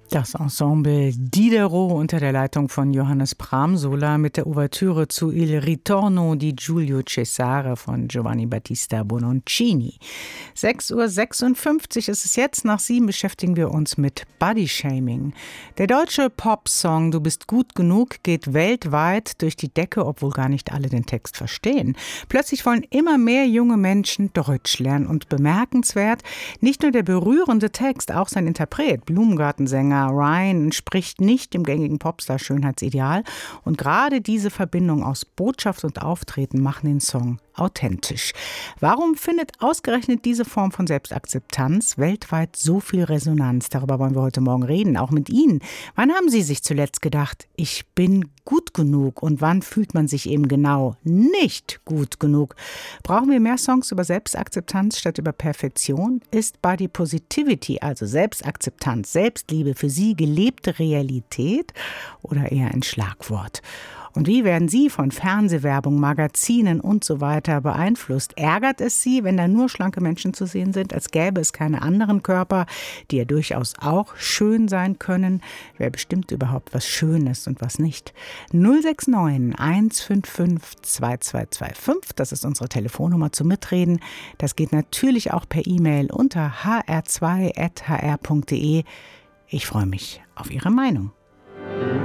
Das Ensemble Diderot unter der Leitung von Johannes Bramsola mit der Ouvertüre zu Il Ritorno di Giulio Cesare von Giovanni Battista Bononcini. 6:56 Uhr ist es jetzt. Nach 7 beschäftigen wir uns mit Bodyshaming. Der deutsche Popsong Du bist gut genug geht weltweit durch die Decke, obwohl gar nicht alle den Text verstehen. Plötzlich wollen immer mehr junge Menschen Deutsch lernen und bemerkenswert, nicht nur der berührende Text, auch sein Interpret, Blumengartensänger Ryan, entspricht nicht dem gängigen Popstar-Schönheitsideal und gerade diese Verbindung aus Botschaft und Auftreten machen den Song authentisch. Warum findet ausgerechnet diese Form von Selbstakzeptanz weltweit so viel Resonanz? Darüber wollen wir heute Morgen reden, auch mit Ihnen. Wann haben Sie sich zuletzt gedacht, ich bin gut genug, und wann fühlt man sich eben genau nicht gut genug? Brauchen wir mehr Songs über Selbstakzeptanz statt über Perfektion? Ist Body Positivity, also Selbstakzeptanz, Selbstliebe für Sie gelebte Realität oder eher ein Schlagwort? Und wie werden Sie von Fernsehwerbung, Magazinen und so weiter beeinflusst? Ärgert es Sie, wenn da nur schlanke Menschen zu sehen sind, als gäbe es keine anderen Körper, die ja durchaus auch schön sein können? Wer bestimmt überhaupt, was schön ist und was nicht? 069 155 2225, das ist unsere Telefonnummer zum Mitreden. Das geht natürlich auch per E-Mail unter hr2@hr.de. Ich freue mich auf Ihre Meinung.